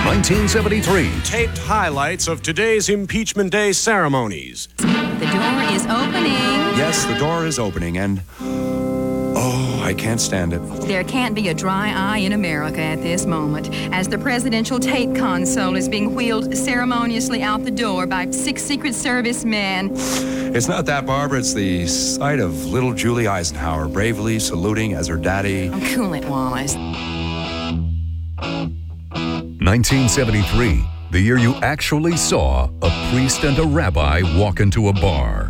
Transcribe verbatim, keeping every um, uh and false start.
nineteen seventy-three. Taped highlights of today's Impeachment Day ceremonies. The door is opening. Yes, the door is opening, and oh, I can't stand it. There can't be a dry eye in America at this moment as the presidential tape console is being wheeled ceremoniously out the door by six Secret Service men. It's not that, Barbara. It's the sight of little Julie Eisenhower bravely saluting as her daddy. Oh, cool it, Wallace. nineteen seventy-three, the year you actually saw a priest and a rabbi walk into a bar.